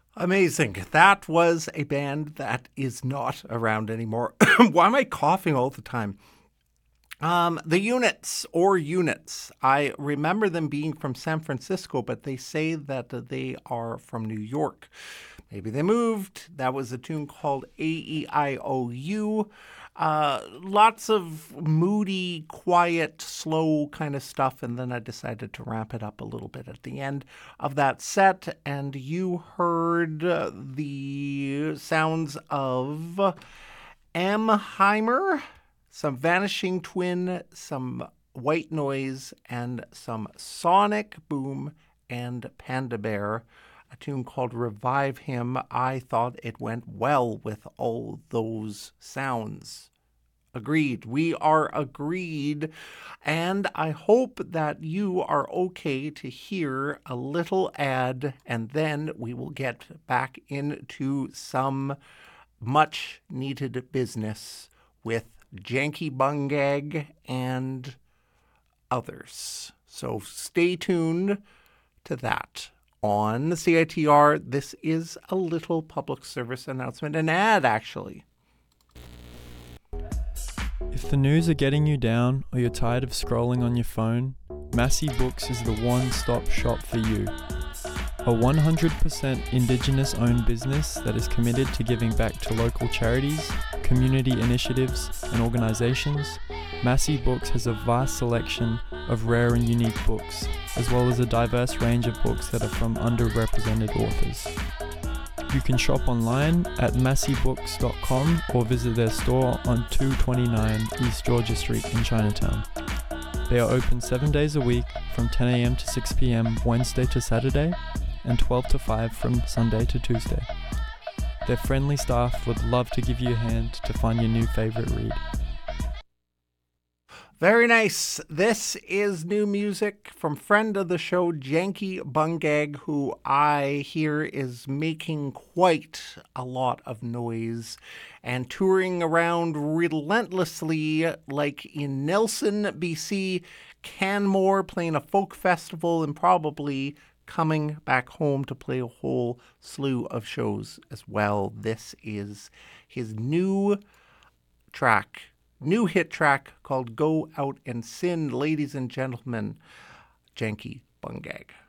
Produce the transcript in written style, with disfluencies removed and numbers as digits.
Amazing. That was a band that is not around anymore. Why am I coughing all the time? The Units. I remember them being from San Francisco, but they say that they are from New York. Maybe they moved. That was a tune called AEIOU. Lots of moody, quiet, slow kind of stuff, and then I decided to ramp it up a little bit at the end of that set, and you heard the sounds of Amheimer, some Vanishing Twin, some White Noise, and some Sonic Boom and Panda Bear. A tune called Revive Him. I thought it went well with all those sounds. Agreed. We are agreed. And I hope that you are okay to hear a little ad, and then we will get back into some much needed business with Janky Bungag and others. So stay tuned to that. On the CITR, this is a little public service announcement, an ad actually. If the news are getting you down or you're tired of scrolling on your phone, Massey Books is the one-stop shop for you. A 100% Indigenous-owned business that is committed to giving back to local charities, community initiatives, and organizations, Massey Books has a vast selection of rare and unique books, as well as a diverse range of books that are from underrepresented authors. You can shop online at masseybooks.com or visit their store on 229 East Georgia Street in Chinatown. They are open 7 days a week from 10 a.m. to 6 p.m. Wednesday to Saturday and 12 to 5 from Sunday to Tuesday. Their friendly staff would love to give you a hand to find your new favorite read. Very nice. This is new music from friend of the show, Janky Bungag, who I hear is making quite a lot of noise and touring around relentlessly, like in Nelson, BC, Canmore, playing a folk festival, and probably coming back home to play a whole slew of shows as well. This is his new hit track called Go Out and Sin. Ladies and gentlemen, Janky Bungag.